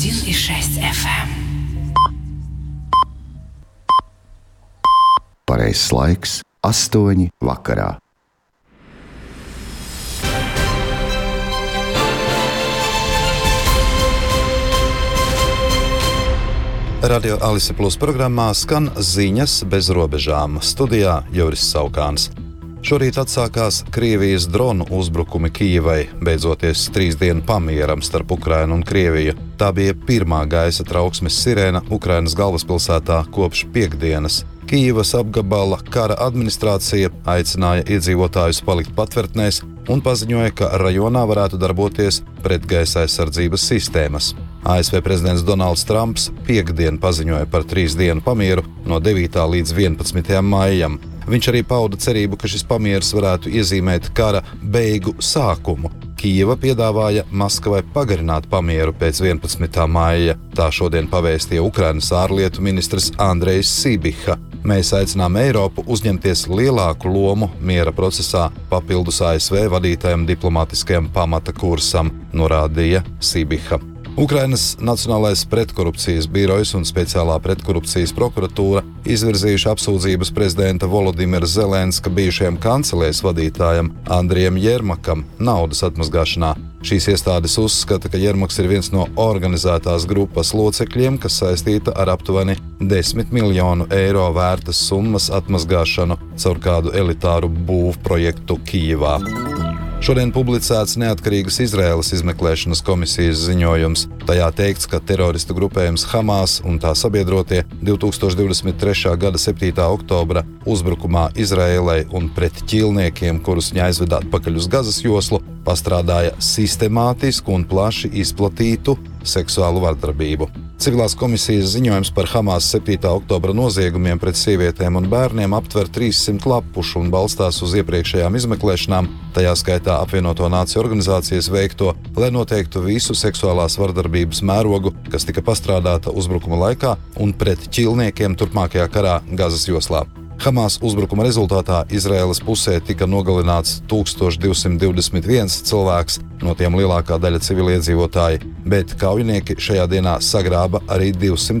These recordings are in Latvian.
101,6 FM. Pareizs laiks 8 vakarā. Radio Alise Plus programmā skan ziņas bez robežām. Studijā Juris Saukāns. Šorīt atsākās Krievijas dronu uzbrukumi Kijivai, beidzoties 3 dienu pamieram starp Ukrainu un Krieviju. Tā bija pirmā gaisa trauksmes sirēna Ukrainas galvaspilsētā kopš piektdienas. Kijivas apgabala kara administrācija aicināja iedzīvotājus palikt patvērtnēs un paziņoja, ka rajonā varētu darboties pretgaisa aizsardzības sistēmas. ASV prezidents Donalds Trumps piektdien paziņoja par 3 dienu pamieru no 9. līdz 11. maijam. Viņš arī pauda cerību, ka šis pamieris varētu iezīmēt kara beigu sākumu. Kijeva piedāvāja Maskavai pagarināt pamieru pēc 11. maija. Tā šodien pavēstīja Ukrainas ārlietu ministrs Andrejs Sibiha. Mēs aicinām Eiropu uzņemties lielāku lomu miera procesā papildus ASV vadītajam diplomātiskajam pamata kursam, norādīja Sibiha. Ukrainas Nacionālais pretkorupcijas birojs un speciālā pretkorupcijas prokuratūra izvirzījuši apsūdzības prezidenta Volodimira Zelenska bijušajam kancelēs vadītājam Andrijam Jermakam naudas atmazgāšanā. Šīs iestādes uzskata, ka Jermaks ir viens no organizētās grupas locekļiem, kas saistīta ar aptuveni 10 miljonu eiro vērtas summas atmazgāšanu caur kādu elitāru būvprojektu Kijivā. Šodien publicēts neatkarīgas Izraēlas izmeklēšanas komisijas ziņojums. Tajā teikts, ka teroristu grupējums Hamas un tā sabiedrotie 2023. gada 7. oktobra uzbrukumā Izraēlai un pret ķīlniekiem, kurus viņa aizveda atpakaļ uz Gazas joslu, pastrādāja sistemātisku un plaši izplatītu seksuālu vardarbību. Civilās komisijas ziņojums par Hamas 7. oktobra noziegumiem pret sievietēm un bērniem aptver 300 lapušu un balstās uz iepriekšējām izmeklēšanām, tajā skaitā apvienoto nāciju organizācijas veikto, lai noteiktu visu seksuālās vardarbības mērogu, kas tika pastrādāta uzbrukuma laikā un pret ķīlniekiem turpmākajā karā Gazas joslā. Hamas uzbrukuma rezultātā Izraēlas pusē tika nogalināts 1221 cilvēks, no tiem lielākā daļa civiliedzīvotāji, bet kaujinieki šajā dienā sagrāba arī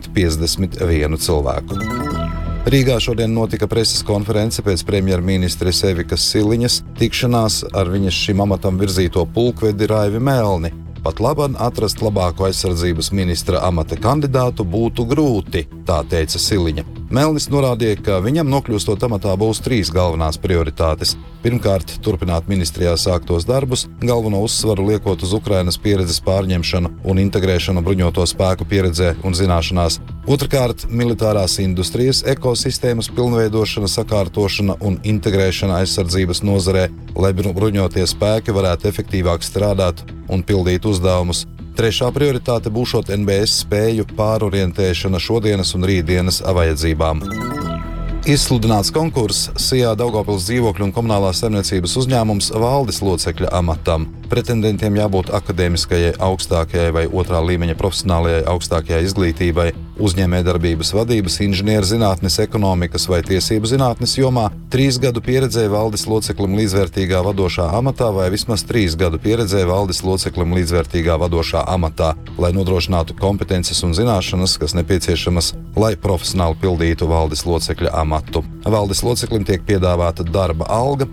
251 cilvēku. Rīgā šodien notika preses konference pēc premjerministres Evikas Siliņas tikšanās ar viņas šim amatam virzīto pulkvedi Raivi Melni. Pat labāk atrast labāko aizsardzības ministra amata kandidātu būtu grūti, tā teica Siliņa. Melnis norādīja, ka viņam nokļūstot amatā būs 3 galvenās prioritātes. Pirmkārt, turpināt ministrijā sāktos darbus, galveno uzsvaru liekot uz Ukrainas pieredzes pārņemšanu un integrēšanu bruņoto spēku pieredzē un zināšanās. Otrkārt, militārās industrijas ekosistēmas pilnveidošana, sakārtošana un integrēšana aizsardzības nozarē, lai bruņotie spēki varētu efektīvāk strādāt un pildīt uzdevumus. Trešā prioritāte būšot NBS spēju pārorientēšana šodienas un rītdienas vajadzībām. Izsludināts konkurss Sijā Daugavpils dzīvokļu un komunālās saimniecības uzņēmums valdes locekļa amatam. Pretendentiem jābūt akadēmiskajai augstākajai vai 2. līmeņa profesionālajai augstākajai izglītībai, uzņēmējdarbības vadības, inženierzinātnes, ekonomikas vai tiesību zinātnes jomā, 3 gadu pieredzē valdes loceklim līdzvērtīgā vadošā amatā vai vismaz 3 gadu pieredzē valdes loceklim līdzvērtīgā vadošā amatā, lai nodrošinātu kompetences un zināšanas, kas nepieciešamas, lai profesionāli pildītu valdes locekļa amatu. Valdes loceklim tiek piedāvāta darba alga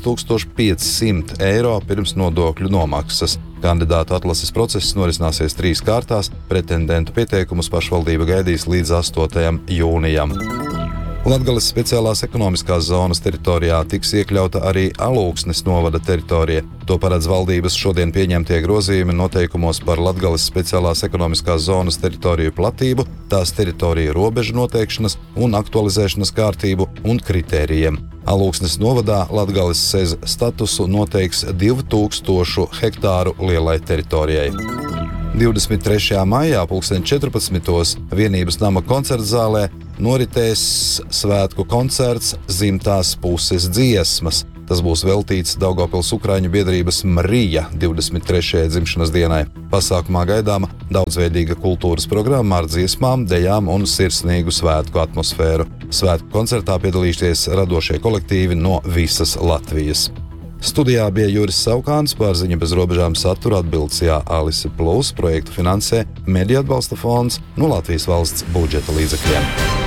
3500 eiro pirms nodokļu nomaksas. Kandidātu atlases process norisināsies 3 kārtās, pretendentu pieteikumus pašvaldība gaidīs līdz 8. jūnijam. Latgales speciālās ekonomiskās zonas teritorijā tiks iekļauta arī Alūksnes novada teritorija. To paredz valdības šodien pieņemtie grozījumi noteikumos par Latgales speciālās ekonomiskās zonas teritoriju platību, tās teritoriju robežu noteikšanas un aktualizēšanas kārtību un kritērijiem. Alūksnes novadā Latgales SEZ statusu noteiks 2000 hektāru lielai teritorijai. 23. maijā 14. Vienības nama koncertzālē noritēs svētku koncerts Zimtās puses dziesmas. Tas būs veltīts Daugavpils Ukraiņu biedrības Mrija 23. dzimšanas dienai. Pasākumā gaidāma daudzveidīga kultūras programma ar dziesmām, dejām un sirsnīgu svētku atmosfēru. Svētku koncertā piedalīsies radošie kolektīvi no visas Latvijas. Studijā bija Juris Saukāns, par Ziņu bez robežām satura atbildes Alise Plus projektu finansē Mediju atbalsta fonds no Latvijas valsts budžeta līdzekļiem.